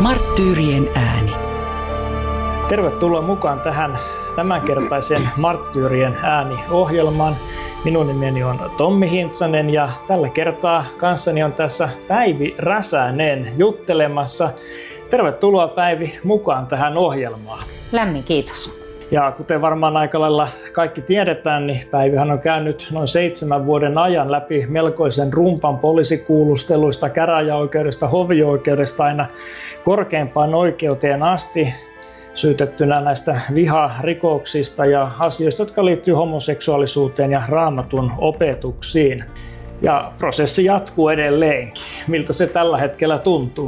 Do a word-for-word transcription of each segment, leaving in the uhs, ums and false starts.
Marttyyrien ääni. Tervetuloa mukaan tähän tämänkertaisen Marttyyrien ääni-ohjelmaan. Minun nimeni on Tommi Hintsanen ja tällä kertaa kanssani on tässä Päivi Räsänen juttelemassa. Tervetuloa Päivi mukaan tähän ohjelmaan. Lämmin kiitos. Ja kuten varmaan aika lailla kaikki tiedetään, niin Päivihän on käynyt noin seitsemän vuoden ajan läpi melkoisen rumpan poliisikuulusteluista, käräjäoikeudesta, hovioikeudesta aina korkeimpaan oikeuteen asti syytettynä näistä viharikoksista ja asioista, jotka liittyy homoseksuaalisuuteen ja raamatun opetuksiin. Ja prosessi jatkuu edelleenkin. Miltä se tällä hetkellä tuntuu?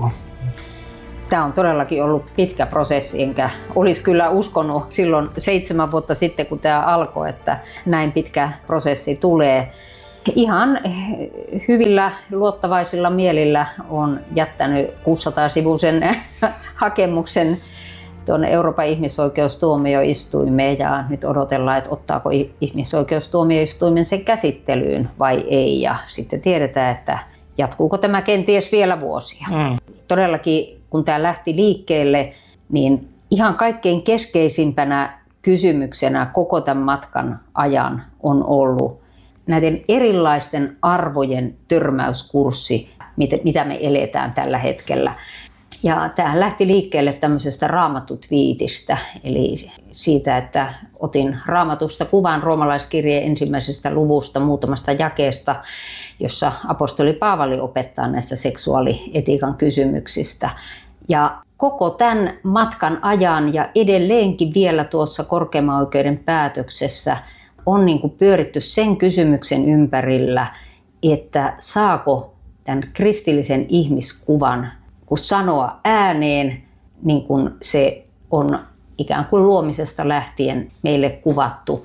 Tämä on todellakin ollut pitkä prosessi, enkä olisi kyllä uskonut silloin seitsemän vuotta sitten, kun tämä alkoi, että näin pitkä prosessi tulee. Ihan hyvillä luottavaisilla mielillä on jättänyt kuusisataa-sivuisen hakemuksen tuonne Euroopan ihmisoikeustuomioistuimeen ja nyt odotellaan, että ottaako ihmisoikeustuomioistuimen sen käsittelyyn vai ei. Ja sitten tiedetään, että jatkuuko tämä kenties vielä vuosia. Mm. Todellakin kun tämä lähti liikkeelle, niin ihan kaikkein keskeisimpänä kysymyksenä koko tämän matkan ajan on ollut näiden erilaisten arvojen törmäyskurssi, mitä me eletään tällä hetkellä. Ja tämä lähti liikkeelle tämmöisestä raamatutviitistä, eli siitä, että otin raamatusta kuvan roomalaiskirjeen ensimmäisestä luvusta muutamasta jakeesta, jossa apostoli Paavali opettaa näistä seksuaalietiikan kysymyksistä. Ja koko tämän matkan ajan ja edelleenkin vielä tuossa korkeimman oikeuden päätöksessä on niin kuin pyöritty sen kysymyksen ympärillä, että saako tämän kristillisen ihmiskuvan kun sanoa ääneen, niin kuin se on ikään kuin luomisesta lähtien meille kuvattu,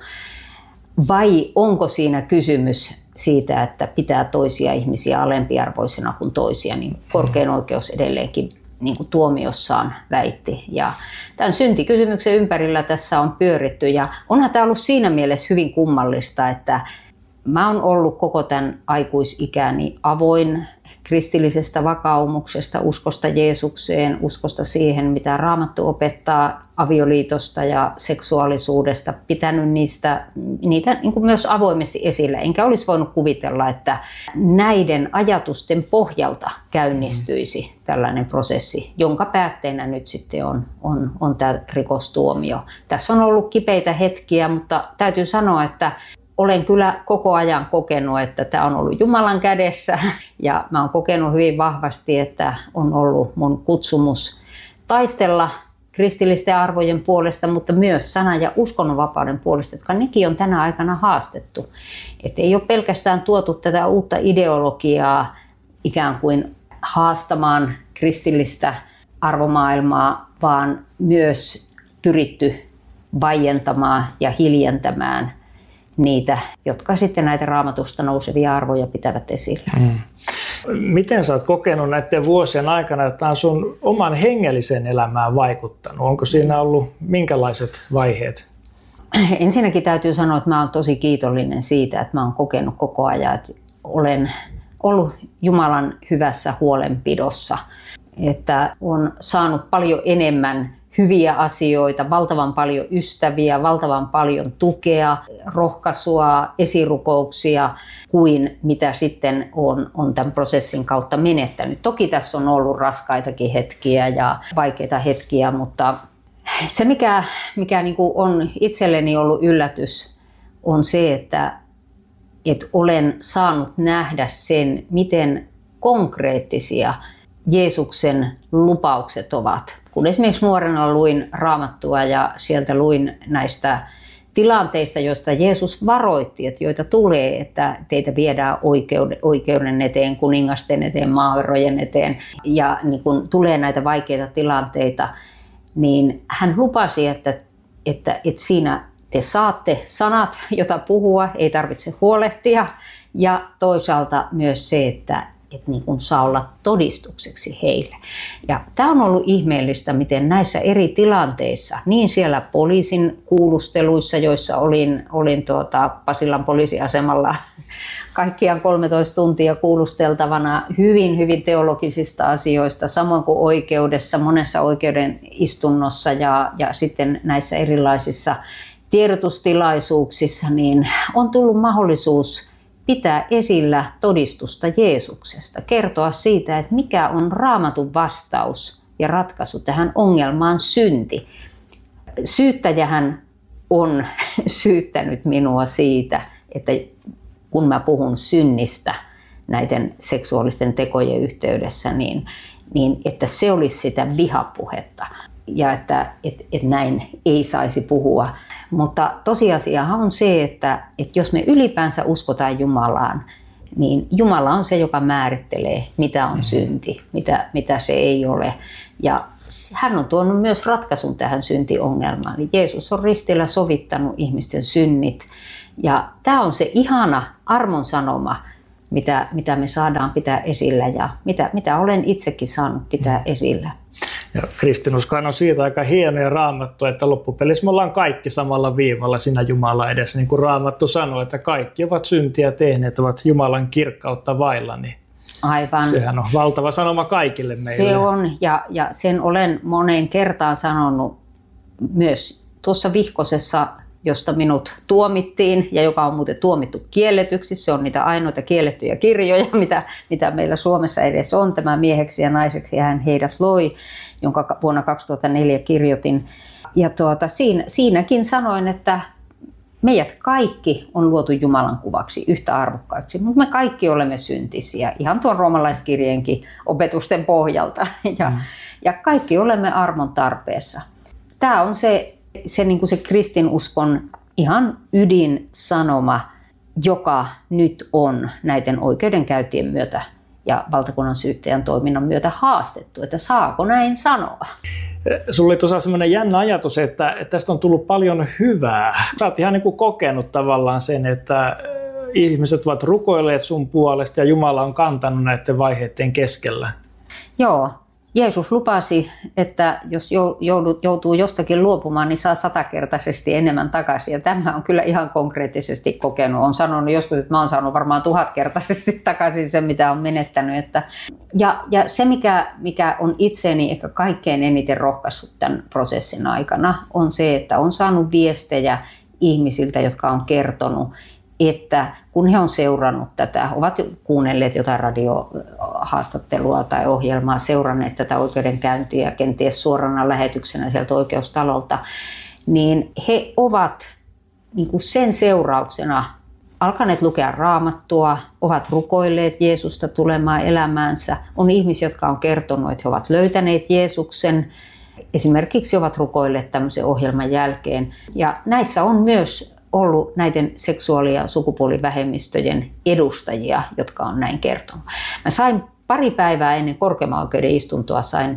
vai onko siinä kysymys siitä, että pitää toisia ihmisiä alempiarvoisena kuin toisia, niin korkein oikeus edelleenkin niin kuin tuomiossaan väitti. Ja tämän syntikysymyksen ympärillä tässä on pyöritty, ja onhan tämä ollut siinä mielessä hyvin kummallista, että mä oon ollut koko tämän aikuisikäni avoin kristillisestä vakaumuksesta, uskosta Jeesukseen, uskosta siihen, mitä Raamattu opettaa avioliitosta ja seksuaalisuudesta, pitänyt niistä, niitä niin kuin myös avoimesti esillä. Enkä olisi voinut kuvitella, että näiden ajatusten pohjalta käynnistyisi tällainen prosessi, jonka päätteenä nyt sitten on, on, on tämä rikostuomio. Tässä on ollut kipeitä hetkiä, mutta täytyy sanoa, että olen kyllä koko ajan kokenut, että tämä on ollut Jumalan kädessä ja mä oon kokenut hyvin vahvasti, että on ollut mun kutsumus taistella kristillisten arvojen puolesta, mutta myös sanan- ja uskonnonvapauden puolesta, jotka nekin on tänä aikana haastettu. Että ei ole pelkästään tuotu tätä uutta ideologiaa ikään kuin haastamaan kristillistä arvomaailmaa, vaan myös pyritty vaientamaan ja hiljentämään niitä, jotka sitten näitä Raamatusta nousevia arvoja pitävät esillä. Hmm. Miten sä oot kokenut näiden vuosien aikana, että tämä on sun oman hengellisen elämään vaikuttanut? Onko siinä ollut minkälaiset vaiheet? Ensinnäkin täytyy sanoa, että mä oon tosi kiitollinen siitä, että mä oon kokenut koko ajan, että olen ollut Jumalan hyvässä huolenpidossa. Että on saanut paljon enemmän hyviä asioita, valtavan paljon ystäviä, valtavan paljon tukea, rohkaisua, esirukouksia kuin mitä sitten on, on tämän prosessin kautta menettänyt. Toki tässä on ollut raskaitakin hetkiä ja vaikeita hetkiä, mutta se mikä, mikä niin kuin on itselleni ollut yllätys on se, että, että olen saanut nähdä sen, miten konkreettisia Jeesuksen lupaukset ovat. Kun esimerkiksi nuorena luin Raamattua ja sieltä luin näistä tilanteista, joista Jeesus varoitti, että joita tulee, että teitä viedään oikeuden eteen, kuningasten eteen, maaherrojen eteen ja niin kun tulee näitä vaikeita tilanteita, niin hän lupasi, että, että, että siinä te saatte sanat, jota puhua, ei tarvitse huolehtia ja toisaalta myös se, että että niin kuin saa olla todistukseksi heille. Ja tämä on ollut ihmeellistä, miten näissä eri tilanteissa, niin siellä poliisin kuulusteluissa, joissa olin, olin tuota Pasilan poliisiasemalla kaikkiaan kolmetoista tuntia kuulusteltavana hyvin, hyvin teologisista asioista, samoin kuin oikeudessa, monessa oikeuden istunnossa ja, ja sitten näissä erilaisissa tiedotustilaisuuksissa, niin on tullut mahdollisuus pitää esillä todistusta Jeesuksesta, kertoa siitä, että mikä on Raamatun vastaus ja ratkaisu tähän ongelmaan synti. Syyttäjähän on syyttänyt minua siitä, että kun mä puhun synnistä näiden seksuaalisten tekojen yhteydessä, niin, niin että se olisi sitä vihapuhetta ja että et, et näin ei saisi puhua. Mutta tosiasiahan on se, että, että jos me ylipäänsä uskotaan Jumalaan, niin Jumala on se, joka määrittelee, mitä on synti, mitä, mitä se ei ole. Ja hän on tuonut myös ratkaisun tähän syntiongelmaan. Eli Jeesus on ristillä sovittanut ihmisten synnit. Ja tämä on se ihana armon sanoma, mitä, mitä me saadaan pitää esillä ja mitä, mitä olen itsekin saanut pitää esillä. Ja kristinuskohan on siitä aika hieno ja Raamattu, että loppupelissä me ollaan kaikki samalla viivalla siinä Jumalan edessä. Niin kuin Raamattu sanoo, että kaikki ovat syntiä tehneet, ovat Jumalan kirkkautta vailla. Niin aivan. Sehän on valtava sanoma kaikille meille. Se on, ja, ja sen olen moneen kertaan sanonut myös tuossa vihkosessa, josta minut tuomittiin ja joka on muuten tuomittu kielletyksi. Se on niitä ainoita kiellettyjä kirjoja, mitä, mitä meillä Suomessa edes on. Tämä Mieheksi ja naiseksi hän heidät loi, jonka vuonna kaksituhattaneljä kirjoitin. Ja tuota, siinä, siinäkin sanoin, että meidät kaikki on luotu Jumalan kuvaksi yhtä arvokkaiksi, mutta me kaikki olemme syntisiä ihan tuon roomalaiskirjeenkin opetusten pohjalta. Ja, mm. ja kaikki olemme armon tarpeessa. Tämä on se, se, niin kuin se kristinuskon ihan ydinsanoma, joka nyt on näiden oikeudenkäyntien myötä ja valtakunnan syyttäjän toiminnan myötä haastettu, että saako näin sanoa. Sulla oli tuossa sellainen jännä ajatus, että, että tästä on tullut paljon hyvää. Sä oot ihan niin kuin kokenut tavallaan sen, että ihmiset ovat rukoilleet sun puolesta ja Jumala on kantanut näiden vaiheiden keskellä. Joo. Jeesus lupasi, että jos joudut, joutuu jostakin luopumaan, niin saa satakertaisesti enemmän takaisin. Ja tämä on kyllä ihan konkreettisesti kokenut. Olen sanonut joskus, että mä olen saanut varmaan tuhatkertaisesti takaisin sen, mitä on menettänyt. Että, ja, ja se, mikä, mikä on itseeni ehkä kaikkein eniten rohkaissut tämän prosessin aikana, on se, että on saanut viestejä ihmisiltä, jotka on kertonut, että kun he on seurannut tätä, ovat kuunnelleet jotain radiohaastattelua tai ohjelmaa, seuranneet tätä oikeudenkäyntiä kenties suorana lähetyksenä sieltä oikeustalolta, niin he ovat niin kuin sen seurauksena alkaneet lukea Raamattua, ovat rukoilleet Jeesusta tulemaan elämäänsä. On ihmisiä, jotka on kertonut, että he ovat löytäneet Jeesuksen. Esimerkiksi ovat rukoilleet tämmöisen ohjelman jälkeen. Ja näissä on myös ollut näiden seksuaali- ja sukupuolivähemmistöjen edustajia, jotka on näin kertonut. Mä sain pari päivää ennen korkeimman oikeuden istuntoa sain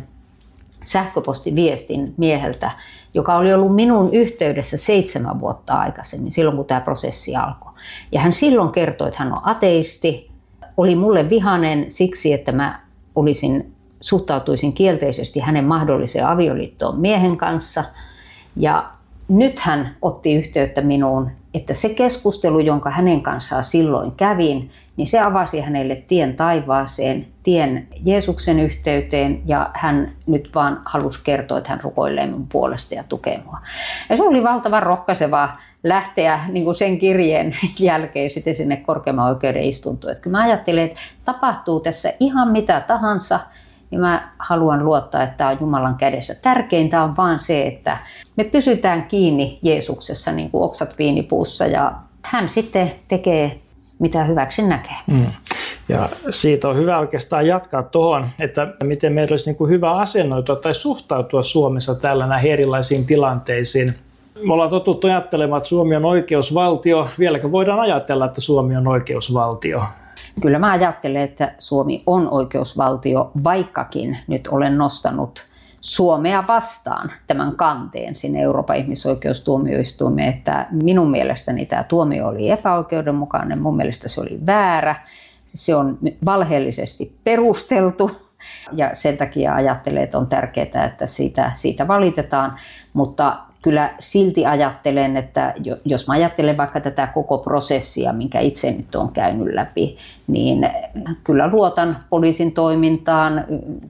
sähköpostiviestin mieheltä, joka oli ollut minun yhteydessä seitsemän vuotta aikaisemmin, silloin kun tämä prosessi alkoi. Ja hän silloin kertoi, että hän on ateisti, oli mulle vihainen siksi, että mä olisin, suhtautuisin kielteisesti hänen mahdolliseen avioliittoon miehen kanssa. Ja nyt hän otti yhteyttä minuun, että se keskustelu, jonka hänen kanssaan silloin kävin, niin se avasi hänelle tien taivaaseen, tien Jeesuksen yhteyteen, ja hän nyt vaan halusi kertoa, että hän rukoilee minun puolesta ja tukee mua. Ja se oli valtavan rohkaisevaa lähteä niin kuin sen kirjeen jälkeen sitten sinne korkeimman oikeuden istuntoon. Että kun mä ajattelin, että tapahtuu tässä ihan mitä tahansa, niin mä haluan luottaa, että tämä on Jumalan kädessä. Tärkeintä on vaan se, että me pysytään kiinni Jeesuksessa niin kuin oksat viinipuussa, ja hän sitten tekee mitä hyväksi näkee. Mm. Ja siitä on hyvä oikeastaan jatkaa tuohon, että miten meillä olisi niin kuin hyvä asennoitua tai suhtautua Suomessa tällä näihin erilaisiin tilanteisiin. Me ollaan totuttu ajattelemaan, että Suomi on oikeusvaltio. Vieläkö voidaan ajatella, että Suomi on oikeusvaltio? Kyllä mä ajattelen, että Suomi on oikeusvaltio, vaikkakin nyt olen nostanut Suomea vastaan tämän kanteen sinne Euroopan ihmisoikeustuomioistuimeen, että minun mielestäni tämä tuomio oli epäoikeudenmukainen, mun mielestä se oli väärä, se on valheellisesti perusteltu ja sen takia ajattelen, että on tärkeää, että siitä, siitä valitetaan, mutta kyllä silti ajattelen, että jos mä ajattelen vaikka tätä koko prosessia, minkä itse nyt olen käynyt läpi, niin kyllä luotan poliisin toimintaan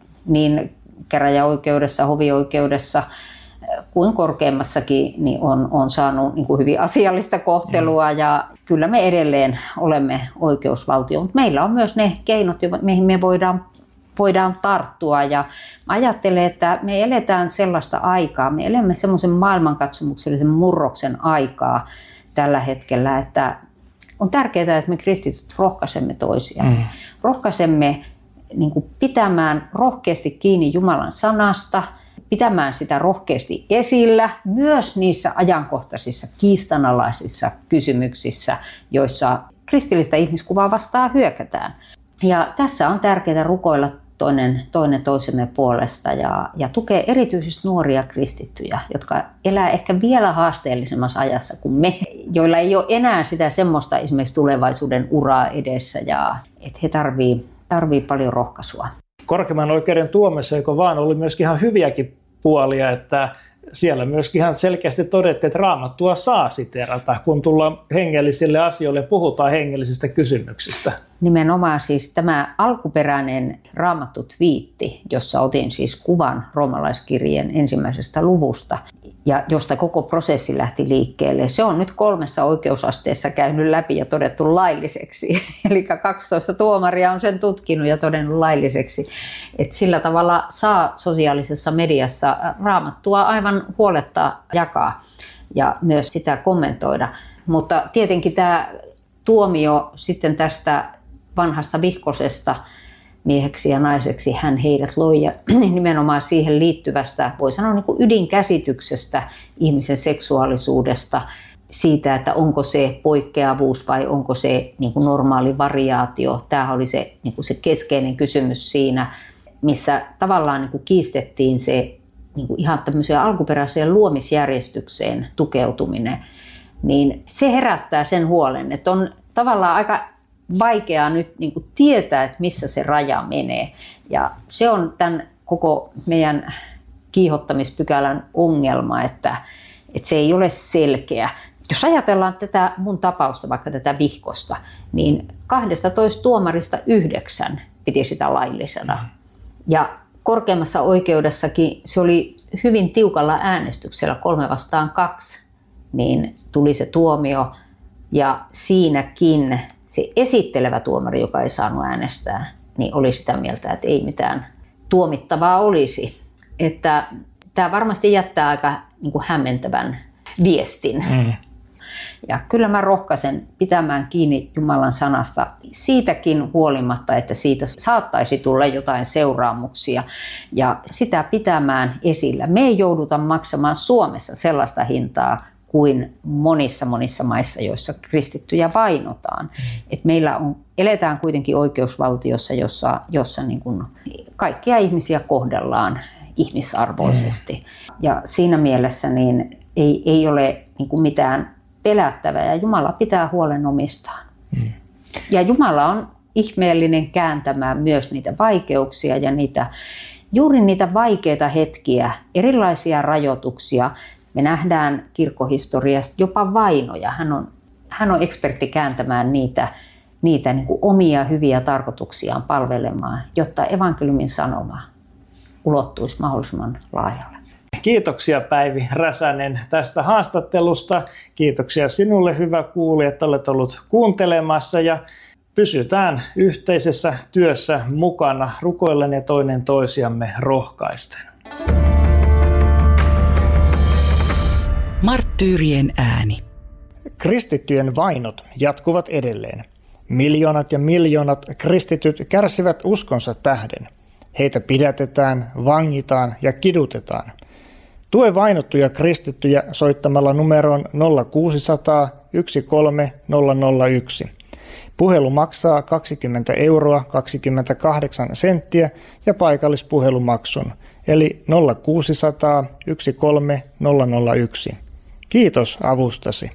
niin käräjäoikeudessa, hovioikeudessa kuin korkeammassakin, niin on, on saanut niin kuin hyvin asiallista kohtelua ja kyllä me edelleen olemme oikeusvaltio, mutta meillä on myös ne keinot, mihin me voidaan voidaan tarttua ja ajattelen, että me eletään sellaista aikaa, me elämme semmoisen maailmankatsomuksellisen murroksen aikaa tällä hetkellä, että on tärkeää, että me kristityt rohkaisemme toisiaan. Mm. Rohkaisemme niin kuin pitämään rohkeasti kiinni Jumalan sanasta, pitämään sitä rohkeasti esillä myös niissä ajankohtaisissa kiistanalaisissa kysymyksissä, joissa kristillistä ihmiskuvaa vastaan hyökätään. Ja tässä on tärkeää rukoilla toinen, toinen toisemme puolesta ja, ja tukea erityisesti nuoria kristittyjä, jotka elää ehkä vielä haasteellisemmassa ajassa kuin me, joilla ei ole enää sitä semmoista esimerkiksi tulevaisuuden uraa edessä ja että he tarvii, tarvii paljon rohkaisua. Korkeimman oikeuden tuomissa, eikö vaan, oli myöskin ihan hyviäkin puolia, että siellä myöskin ihan selkeästi todettiin, että Raamattua saa siteerata, kun tullaan hengellisille asioille ja puhutaan hengellisistä kysymyksistä. Nimenomaan siis tämä alkuperäinen Raamattu-twiitti, jossa otin siis kuvan roomalaiskirjeen ensimmäisestä luvusta ja josta koko prosessi lähti liikkeelle. Se on nyt kolmessa oikeusasteessa käynyt läpi ja todettu lailliseksi. Eli kaksitoista tuomaria on sen tutkinut ja todennut lailliseksi. Et sillä tavalla saa sosiaalisessa mediassa Raamattua aivan huoletta jakaa ja myös sitä kommentoida. Mutta tietenkin tämä tuomio sitten tästä vanhasta vihkosesta mieheksi ja naiseksi hän heidät loi ja nimenomaan siihen liittyvästä, voi sanoa niin kuin ydinkäsityksestä ihmisen seksuaalisuudesta, siitä, että onko se poikkeavuus vai onko se niin kuin normaali variaatio. Tämä oli se, niin kuin se keskeinen kysymys siinä, missä tavallaan niin kuin kiistettiin se niin kuin ihan tämmöiseen alkuperäiseen luomisjärjestykseen tukeutuminen. Niin se herättää sen huolen, että on tavallaan aika vaikeaa nyt niin kuin tietää, että missä se raja menee. Ja se on tämän koko meidän kiihottamispykälän ongelma, että, että se ei ole selkeä. Jos ajatellaan tätä mun tapausta, vaikka tätä vihkosta, niin kahdestatoista tuomarista yhdeksän piti sitä laillisena. Ja korkeimmassa oikeudessakin se oli hyvin tiukalla äänestyksellä, kolme vastaan kaksi, niin tuli se tuomio. Ja siinäkin se esittelevä tuomari, joka ei saanut äänestää, niin oli sitä mieltä, että ei mitään tuomittavaa olisi. Että tämä varmasti jättää aika niin kuin hämmentävän viestin. Mm. Ja kyllä mä rohkaisen pitämään kiinni Jumalan sanasta siitäkin huolimatta, että siitä saattaisi tulla jotain seuraamuksia ja sitä pitämään esillä. Me ei jouduta maksamaan Suomessa sellaista hintaa kuin monissa monissa maissa, joissa kristittyjä vainotaan. Mm. Et meillä on, eletään kuitenkin oikeusvaltiossa, jossa, jossa niin kuin kaikkia ihmisiä kohdellaan ihmisarvoisesti. Mm. Ja siinä mielessä niin ei, ei ole niin kuin mitään pelättävää ja Jumala pitää huolen omistaan. Mm. Ja Jumala on ihmeellinen kääntämään myös niitä vaikeuksia ja niitä, juuri niitä vaikeita hetkiä, erilaisia rajoituksia. Me nähdään kirkkohistoriasta jopa vainoja. Hän on, hän on ekspertti kääntämään niitä, niitä niin kuin omia hyviä tarkoituksiaan palvelemaan, jotta evankeliumin sanoma ulottuisi mahdollisimman laajalle. Kiitoksia Päivi Räsänen tästä haastattelusta. Kiitoksia sinulle, hyvä kuulija, että olet ollut kuuntelemassa ja pysytään yhteisessä työssä mukana rukoillen ja toinen toisiamme rohkaisten. Marttyyrien ääni. Kristittyjen vainot jatkuvat edelleen. Miljoonat ja miljoonat kristityt kärsivät uskonsa tähden. Heitä pidätetään, vangitaan ja kidutetaan. Tue vainottuja kristittyjä soittamalla numeroon nolla kuusi nolla nolla yksi kolme nolla nolla yksi. Puhelu maksaa kaksikymmentä euroa kaksikymmentäkahdeksan senttiä ja paikallispuhelumaksun, eli nolla kuusi nolla nolla yksi kolme nolla nolla yksi. Kiitos avustasi.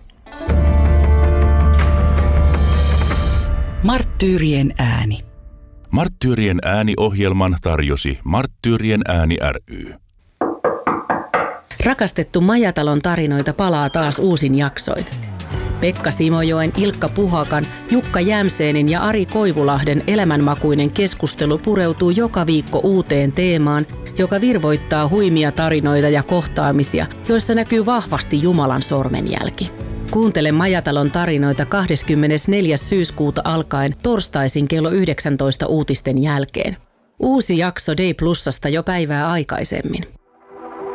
Marttyyrien ääni. Marttyyrien ääni-ohjelman tarjosi Marttyyrien ääni ry. Rakastettu Majatalon tarinoita palaa taas uusin jaksoin. Pekka Simojoen, Ilkka Puhakan, Jukka Jämseenin ja Ari Koivulahden elämänmakuinen keskustelu pureutuu joka viikko uuteen teemaan, joka virvoittaa huimia tarinoita ja kohtaamisia, joissa näkyy vahvasti Jumalan sormenjälki. Kuuntele Majatalon tarinoita kahdeskymmenesneljäs syyskuuta alkaen torstaisin kello yhdeksäntoista uutisten jälkeen. Uusi jakso Day Plusasta jo päivää aikaisemmin.